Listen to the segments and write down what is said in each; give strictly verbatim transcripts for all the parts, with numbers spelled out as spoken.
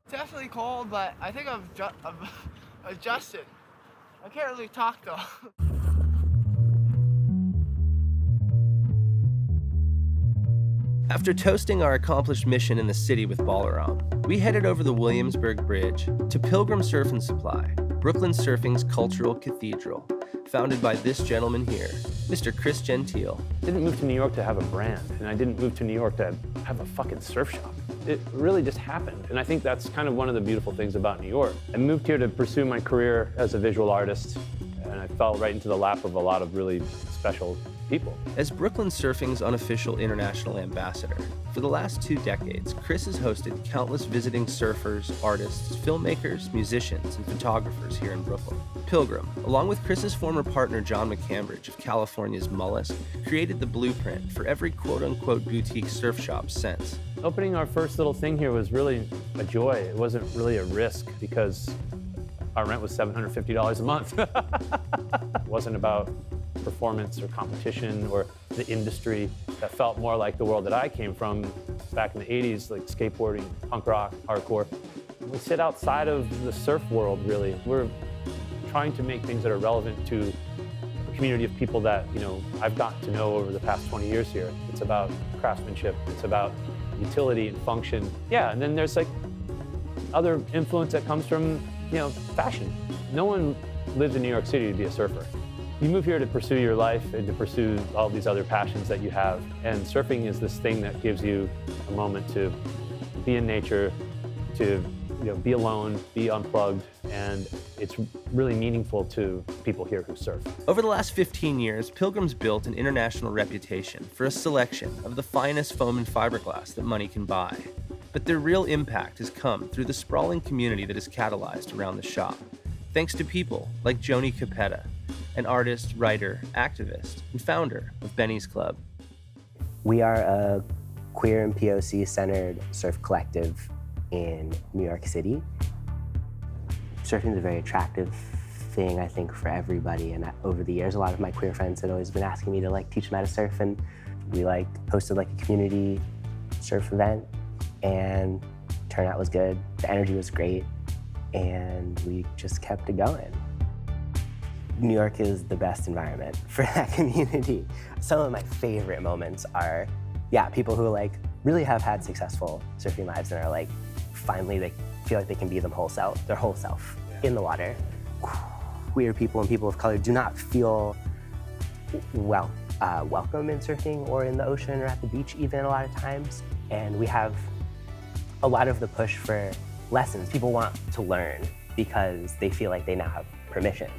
Definitely cold, but I think I've, ju I've adjusted. I can't really talk though. After toasting our accomplished mission in the city with Balaram, we headed over the Williamsburg Bridge to Pilgrim Surf and Supply, Brooklyn surfing's cultural cathedral, founded by this gentleman here, Mister Chris Gentile. I didn't move to New York to have a brand, and I didn't move to New York to have a fucking surf shop. It really just happened, and I think that's kind of one of the beautiful things about New York. I moved here to pursue my career as a visual artist, and I fell right into the lap of a lot of really special people. As Brooklyn Surfing's unofficial international ambassador, for the last two decades, Chris has hosted countless visiting surfers, artists, filmmakers, musicians, and photographers here in Brooklyn. Pilgrim, along with Chris's former partner John McCambridge of California's Mollusk, created the blueprint for every quote-unquote boutique surf shop since. Opening our first little thing here was really a joy. It wasn't really a risk because our rent was seven hundred fifty dollars a month. It wasn't about performance or competition or the industry. That felt more like the world that I came from back in the eighties, like skateboarding, punk rock, hardcore. We sit outside of the surf world, really. We're trying to make things that are relevant to a community of people that, you know, I've gotten to know over the past twenty years here. It's about craftsmanship, it's about utility and function. Yeah, and then there's like other influence that comes from, you know, fashion. No one lives in New York City to be a surfer. You move here to pursue your life and to pursue all these other passions that you have. And surfing is this thing that gives you a moment to be in nature, to, you know, be alone, be unplugged, and it's really meaningful to people here who surf. Over the last fifteen years, Pilgrim's built an international reputation for a selection of the finest foam and fiberglass that money can buy. But their real impact has come through the sprawling community that is catalyzed around the shop, thanks to people like Joni Capetta, an artist, writer, activist, and founder of Benny's Club. We are a queer and P O C-centered surf collective in New York City. Surfing is a very attractive thing, I think, for everybody. And over the years, a lot of my queer friends had always been asking me to like teach them how to surf. And we like hosted like a community surf event, and turnout was good. The energy was great, and we just kept it going. New York is the best environment for that community. Some of my favorite moments are, yeah, people who like really have had successful surfing lives and are like, finally they feel like they can be them whole self, their whole self in the water. Queer people and people of color do not feel well uh, welcome in surfing or in the ocean or at the beach even a lot of times. And we have a lot of the push for lessons. People want to learn because they feel like they now have permission.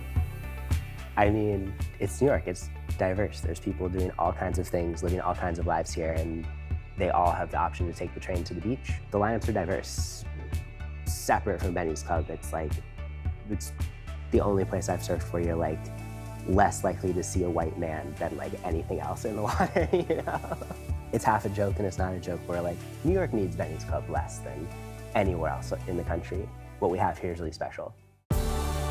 I mean, it's New York, it's diverse. There's people doing all kinds of things, living all kinds of lives here, and they all have the option to take the train to the beach. The lineups are diverse. Separate from Benny's Club, it's like, it's the only place I've surfed where you're like less likely to see a white man than like anything else in the water, you know? It's half a joke and it's not a joke where like, New York needs Benny's Club less than anywhere else in the country. What we have here is really special.